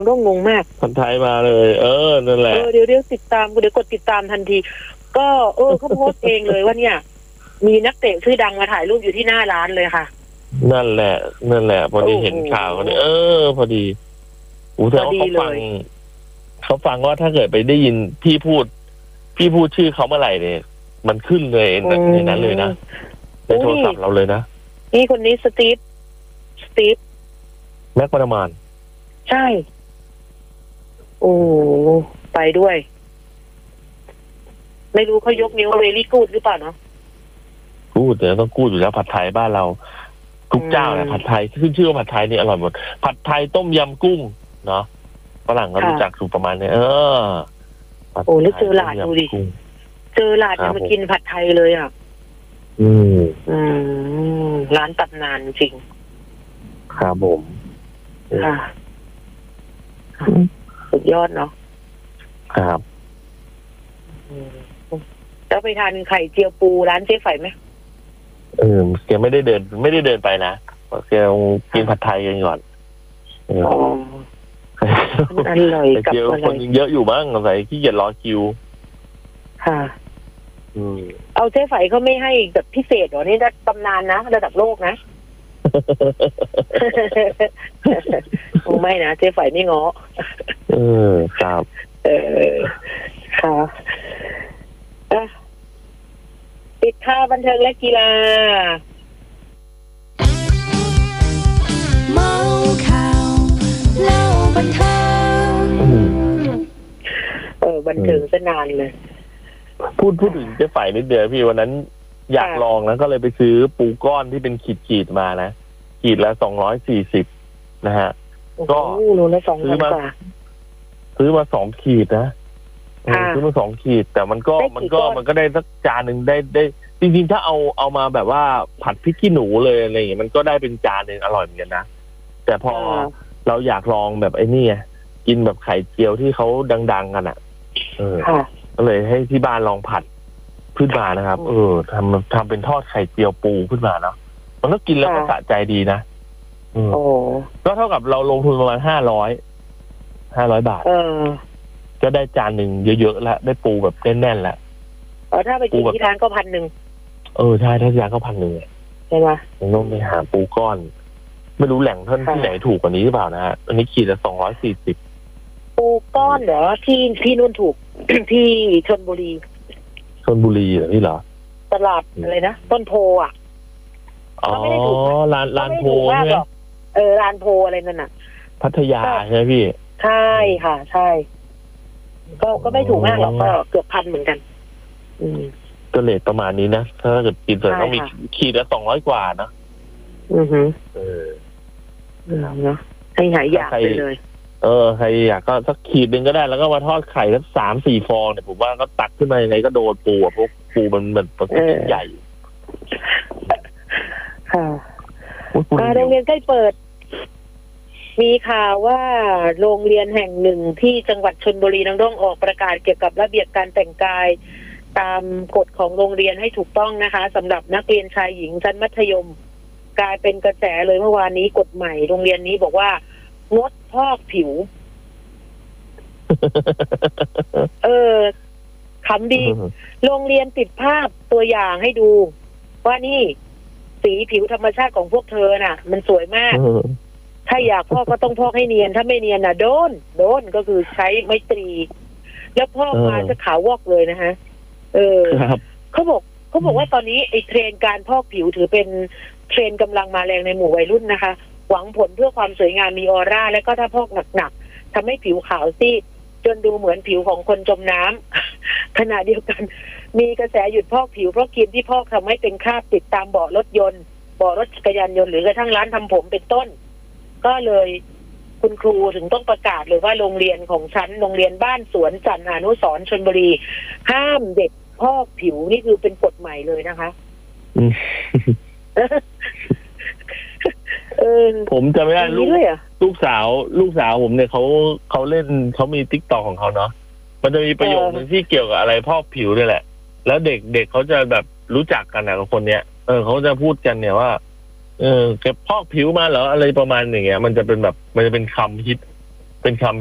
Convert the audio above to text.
ร่วงงงมากผัดไทยมาเลยนั่นแหละเดี๋ยวติดตามเดี๋ยวกดติดตามทันทีก็เขาโพสต์เองเลยว่าเนี่ยมีนักเตะชื่อดังมาถ่ายรูปอยู่ที่หน้าร้านเลยค่ะนั่นแหละพอดีเห็นข่าวเนี่ยพอดีแต่ว่าเขาฟังว่าถ้าเกิดไปได้ยินพี่พูดชื่อเขาเมื่อไหร่เนี่ยมันขึ้นเลยในนั้นเลยนะในโทรศัพท์เราเลยนะนี่คนนี้สตีฟแม็กมานใช่ไปด้วยไม่รู้เขายกนิ้วเวลี่กูดหรือเปล่าเนาะกูดแต่ต้องกูดอยู่แล้วผัดไทยบ้านเราทุกเจ้าแหละผัดไทยขึ้นชื่อว่าผัดไทยนี่อร่อยหมดผัดไทยต้มยำกุ้งเนาะฝรั่งก็รู้จักสูตรประมาณนี้แล้วเจอหลาดดูดิเจอหลาดจะมากินผัดไทยเลยอ่ะร้านตำนานจริงครับผมค่ะสุดยอดเนาะครับแล้วไปทานไข่เจียวปูร้านเจ๊ไฝไหมแกไม่ได้เดินไปนะแกกินผัดไทยกันก่อนอร่อยกับอะไรคนเยอะอยู่บ้างใส่ขี้เกียจรอคิวค่ะเอาเจ๊ไฝเขาไม่ให้แบบพิเศษหรอนี่ตำนานนะระดับโลกนะไม่นะเจ๊ไฝไม่ง้อครับค่ะปิดข่าวบันเทิงและกีฬาเมาข่าวเล่าบันเทิงบันเทิงซะนานเลยพูดถึงเจ๊ไฝนิดเดียวพี่วันนั้นอยากลองนะก็เลยไปซื้อปูก้อนที่เป็นขีดมานะขีดละ240นะฮะก็ซื้อมา2 ขีดนะซื้อมา2 ขีดแต่มันก็ได้สักจานหนึ่งได้จริงๆถ้าเอามาแบบว่าผัดพริกขี้หนูเลยอะไรอย่างเงี้ยมันก็ได้เป็นจานนึงอร่อยเหมือนกันนะแต่พอเราอยากลองแบบไอ้นี่กินแบบไข่เจียวที่เขาดังๆกันก็เลยให้ที่บ้านลองผัดขึ้นมานะครับทำเป็นทอดไข่เจียวปูขึ้นมาเนาะมันก็กินแล้วก็สะใจดีนะก็เท่ากับเราลงทุนประมาณ500 บาทก็ได้จานหนึ่งเยอะๆแล้วได้ปูแบบแน่นๆแล้วถ้าไปกินที่ร้านก็1,000 ใช่ถ้าที่ร้านก็1,000 ใช่ไหมต้องไปหาปูก้อนไม่รู้แหล่งท่านที่ไหนถูกกว่านี้หรือเปล่านะฮะอันนี้ขีดละ240 ปูก้อนเหรอที่นู่นถูก ที่ชลบุรีเหรอพี่เหรอตลาดอะไรนะต้นโพร้านโพใช่ไหมร้านโพอะไรนั่นน่ะพัทยาใช่ไหมพี่ใช่ค่ะใช่ก็ไม่ถูกมากหรอกก็เกือบ1,000เหมือนกันก็เลทประมาณนี้นะถ้าเกิดกินเสร็จต้องมีขีดละ200 กว่านะเนาะให้หายอยากไปเลยใครอยากก็สักขีดนึงก็ได้แล้วก็มาทอดไข่สัก3-4 ฟองเนี่ยผมว่าก็ตักขึ้นมายังไงก็โดนปูพวกปูมันเหมือนปลาใหญ่ค่ะโรงเรียนใกล้เปิดมีข่าวว่าโรงเรียนแห่งหนึ่งที่จังหวัดชลบุรีน้องด้งออกประกาศเกี่ยวกับระเบียบการแต่งกายตามกฎของโรงเรียนให้ถูกต้องนะคะสำหรับนักเรียนชายหญิงชั้นมัธยมกลายเป็นกระแสเลยเมื่อวานนี้กฎใหม่โรงเรียนนี้บอกว่างดพอกผิวขำดีโรงเรียนติดภาพตัวอย่างให้ดูว่านี่สีผิวธรรมชาติของพวกเธอน่ะมันสวยมากถ้าอยากพอกก็ต้องพอกให้เนียนถ้าไม่เนียนน่ะโดนก็คือใช้ไม้ตรีแล้วพอกมาจะขาววอกเลยนะฮะเขาบอกว่าตอนนี้ไอ้เทรนการพอกผิวถือเป็นเทรนกำลังมาแรงในหมู่วัยรุ่นนะคะหวังผลเพื่อความสวยงามมีออร่าและก็ถ้าพอกหนักๆทำให้ผิวขาวซีดจนดูเหมือนผิวของคนจมน้ำขณะเดียวกันมีกระแสหยุดพอกผิวเพราะครีมที่พอกทำให้เป็นคราบติดตามเบาะรถยนต์เบาะรถจักรยานยนต์หรือกระทั่งร้านทำผมเป็นต้นก็เลยคุณครูถึงต้องประกาศเลยว่าโรงเรียนของฉันโรงเรียนบ้านสวนจันทร์อนุสรณ์ชลบุรีห้ามเด็กพอกผิวนี่คือเป็นกฎใหม่เลยนะคะผมจะไม่ได้ลูกสาวผมเนี่ยเขาเล่นเขามีTikTokของเขาเนาะมันจะมีประโยคนึงที่เกี่ยวกับอะไรพอกผิวนี่แหละแล้วเด็กเขาจะแบบรู้จักกันกับคนเนี้ยเขาจะพูดกันเนี่ยว่าแกพอกผิวมาเหรออะไรประมาณอย่างเงี้ยมันจะเป็นคำฮิตเป็นคำ